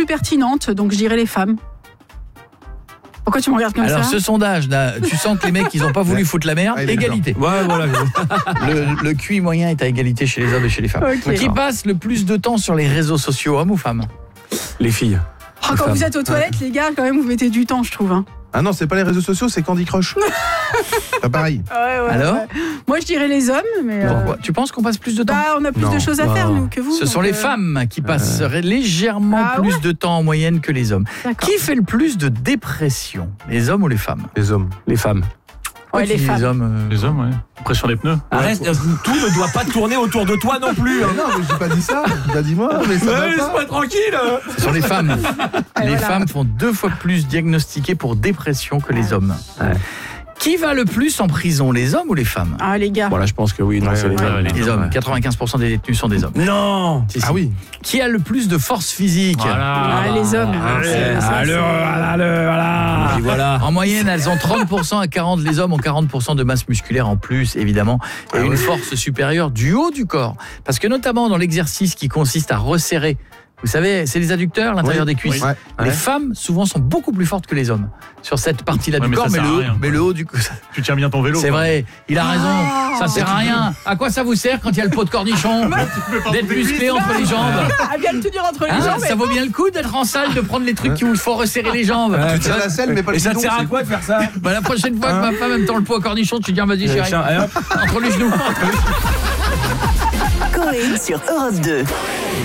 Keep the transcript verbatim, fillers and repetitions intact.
pertinente, donc je dirais les femmes. Pourquoi tu me regardes comme Alors, ça ? ce sondage, là, tu sens que les mecs, ils n'ont pas voulu foutre la merde. Ah, il est Égalité. Ouais, voilà. Le, le Q I moyen est à égalité chez les hommes et chez les femmes. Ok. Qui passe le plus de temps sur les réseaux sociaux, hommes ou femmes ? Les filles. Oh, quand vous êtes aux toilettes, les gars, quand même, vous mettez du temps, je trouve. Hein. Ah non, c'est pas les réseaux sociaux, c'est Candy Crush. Pas pareil. Ouais, ouais, Alors ouais. Moi, je dirais les hommes, mais... euh, Pourquoi ? Tu penses qu'on passe plus de temps ? bah, on a plus Non. de choses à faire, Non. nous, que vous. Ce sont donc, les euh, femmes qui passent légèrement Ah plus ouais de temps en moyenne que les hommes. D'accord. Qui fait le plus de dépression ? Les hommes ou les femmes ? Les hommes. Les femmes. Ouais, Pourquoi les tu dis femmes. Les hommes. euh, Les hommes, ouais. Pression des pneus. Arrête, euh, tout ne doit pas tourner autour de toi non plus. Hein. Mais non, mais j'ai pas dit ça. T'as dit moi, mais ça va pas. Laisse-moi tranquille. Ce sont les femmes. les voilà. femmes font deux fois plus diagnostiquées pour dépression que les hommes. Ouais. Qui va le plus en prison, les hommes ou les femmes ? Ah, les gars. Voilà, je pense que oui. Non, Ouais, c'est les ouais, hommes. les Les hommes. quatre-vingt-quinze pour cent des détenus sont des hommes. Non. Si, si. Ah oui. Qui a le plus de force physique ? Ah, les hommes. Ah, C'est- ouais. ça, Alors, c'est- voilà, le, voilà. Et voilà. En moyenne, elles ont trente pour cent à quarante. Les hommes ont quarante pour cent de masse musculaire en plus, évidemment, et Ah une ouais. force supérieure du haut du corps. Parce que notamment dans l'exercice qui consiste à resserrer, vous savez, c'est les adducteurs, l'intérieur Oui, des cuisses. Ouais. Les Ouais. femmes, souvent, sont beaucoup plus fortes que les hommes sur cette partie-là Ouais, du mais corps, ça mais sert le, à haut, rien, mais quoi. le haut du corps. Tu tiens bien ton vélo. C'est quoi. vrai, il a raison, Ah. ça sert à rien. À quoi ça vous sert quand il y a le pot de cornichon d'être musclé entre les jambes? Ah, bien le tenir entre les Hein, jambes. ça vaut bien le coup d'être en salle, de prendre les trucs qui vous font resserrer les jambes. Tu tiens la selle, mais pas le Et ça te bidon, sert à c'est- quoi de faire ça? Bah, la prochaine fois que ma femme me tend le pot au cornichon, tu dis ah, vas-y chérie, Tiens, allez, hop. entre les genoux. Coé sur Europe deux.